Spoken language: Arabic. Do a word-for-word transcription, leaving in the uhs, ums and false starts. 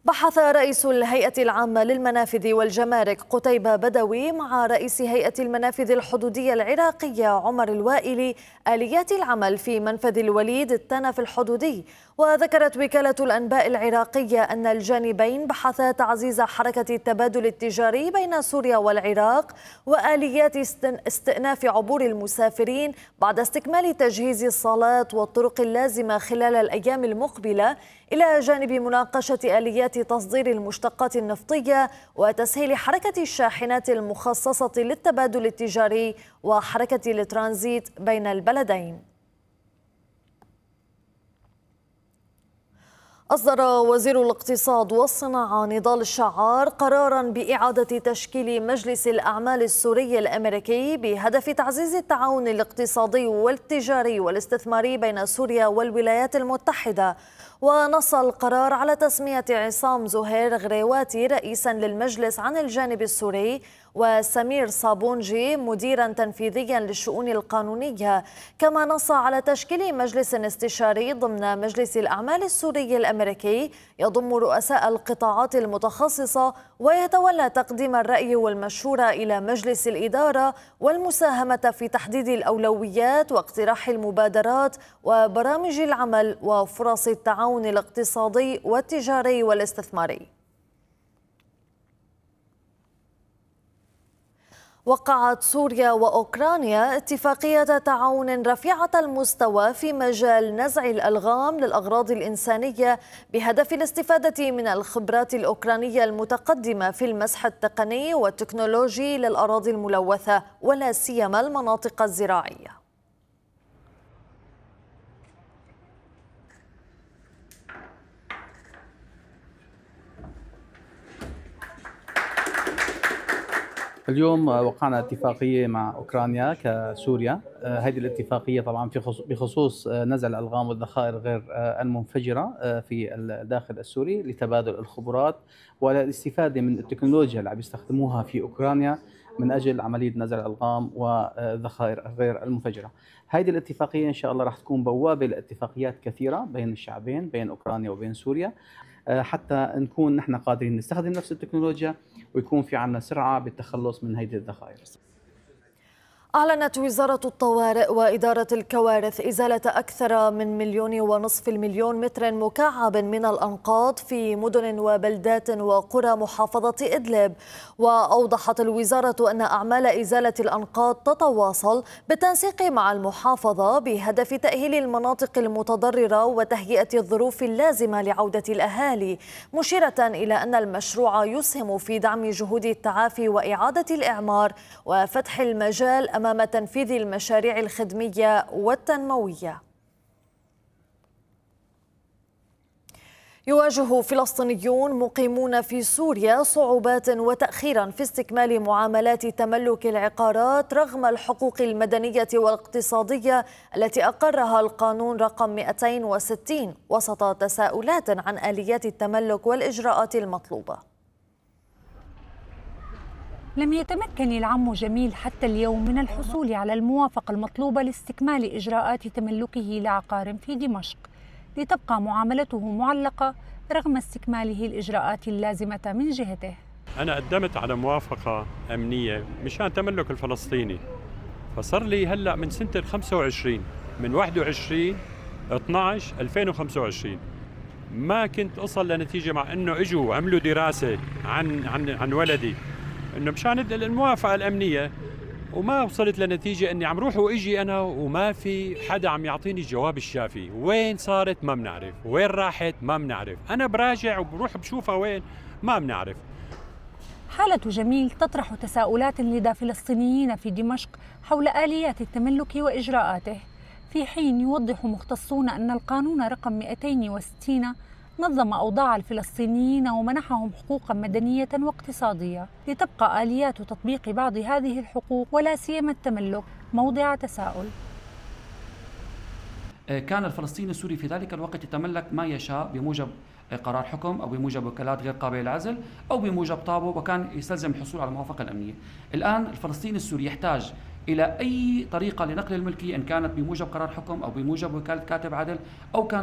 بحث رئيس الهيئة العامة للمنافذ والجمارك قتيبة بدوي مع رئيس هيئة المنافذ الحدودية العراقية عمر الوائلي آليات العمل في منفذ الوليد التنف الحدودي. وذكرت وكالة الأنباء العراقية أن الجانبين بحثا تعزيز حركة التبادل التجاري بين سوريا والعراق وآليات استئناف عبور المسافرين بعد استكمال تجهيز الصالات والطرق اللازمة خلال الأيام المقبلة، إلى جانب مناقشة آليات تصدير المشتقات النفطية وتسهيل حركة الشاحنات المخصصة للتبادل التجاري وحركة الترانزيت بين البلدين. أصدر وزير الاقتصاد والصناعة نضال الشعار قراراً بإعادة تشكيل مجلس الأعمال السوري الأمريكي بهدف تعزيز التعاون الاقتصادي والتجاري والاستثماري بين سوريا والولايات المتحدة. ونص القرار على تسمية عصام زهير غريواتي رئيساً للمجلس عن الجانب السوري، وسمير صابونجي مديراً تنفيذياً للشؤون القانونية. كما نص على تشكيل مجلس استشاري ضمن مجلس الأعمال السوري الأمريكي يضم رؤساء القطاعات المتخصصة ويتولى تقديم الرأي والمشورة إلى مجلس الإدارة والمساهمة في تحديد الأولويات واقتراح المبادرات وبرامج العمل وفرص التعاون الاقتصادي والتجاري والاستثماري. وقعت سوريا وأوكرانيا اتفاقية تعاون رفيعة المستوى في مجال نزع الألغام للأغراض الإنسانية بهدف الاستفادة من الخبرات الأوكرانية المتقدمة في المسح التقني والتكنولوجي للأراضي الملوثة ولا سيما المناطق الزراعية. اليوم وقعنا اتفاقية مع أوكرانيا كسوريا. هذه الاتفاقية طبعا في بخصوص نزع الألغام والذخائر غير المنفجرة في الداخل السوري لتبادل الخبرات والاستفادة من التكنولوجيا اللي عم يستخدموها في أوكرانيا من أجل عملية نزع الألغام والذخائر غير المنفجرة. هذه الاتفاقية إن شاء الله راح تكون بوابة لاتفاقيات كثيرة بين الشعبين، بين أوكرانيا وبين سوريا، حتى نكون نحن قادرين نستخدم نفس التكنولوجيا ويكون في عنا سرعة بالتخلص من هذه الذخائر. أعلنت وزارة الطوارئ وإدارة الكوارث إزالة أكثر من مليون ونصف المليون متر مكعب من الأنقاض في مدن وبلدات وقرى محافظة إدلب. وأوضحت الوزارة أن أعمال إزالة الأنقاض تتواصل بالتنسيق مع المحافظة بهدف تأهيل المناطق المتضررة وتهيئة الظروف اللازمة لعودة الأهالي، مشيرة إلى أن المشروع يسهم في دعم جهود التعافي وإعادة الإعمار وفتح المجال أمام تنفيذ المشاريع الخدمية والتنموية. يواجه فلسطينيون مقيمون في سوريا صعوبات وتأخيرا في استكمال معاملات تملك العقارات رغم الحقوق المدنية والاقتصادية التي أقرها القانون رقم مئتين وستين، وسط تساؤلات عن آليات التملك والإجراءات المطلوبة. لم يتمكن العم جميل حتى اليوم من الحصول على الموافقة المطلوبة لاستكمال إجراءات تملكه لعقار في دمشق، لتبقى معاملته معلقة رغم استكماله الإجراءات اللازمة من جهته. أنا قدمت على موافقة أمنية مشان تملك الفلسطيني، فصار لي هلأ من سنة خمسة وعشرين من واحد وعشرين اثنعش ألفين وخمسة وعشرين ما كنت أصل لنتيجة، مع إنه إجوا وعملوا دراسة عن عن عن ولدي إنه مشان الموافقة الأمنية، وما وصلت لنتيجة إني عم روح وإجي أنا وما في حدا عم يعطيني الجواب الشافي. وين صارت ما بنعرف، وين راحت ما بنعرف، أنا براجع وبروح بشوفها وين ما بنعرف. حالة جميل تطرح تساؤلات لدى فلسطينيين في دمشق حول آليات التملك وإجراءاته، في حين يوضح مختصون أن القانون رقم مئتين وستين نظم أوضاع الفلسطينيين ومنحهم حقوقا مدنية واقتصادية، لتبقى آليات تطبيق بعض هذه الحقوق ولا سيما التملك موضع تساؤل. كان الفلسطيني السوري في ذلك الوقت يتملك ما يشاء بموجب قرار حكم أو بموجب وكالات غير قابلة للعزل أو بموجب طابو، وكان يستلزم الحصول على الموافقة الأمنية. الآن الفلسطيني السوري يحتاج إلى أي طريقة لنقل الملكية، إن كانت بموجب قرار حكم أو بموجب وكالة كاتب عدل أو كان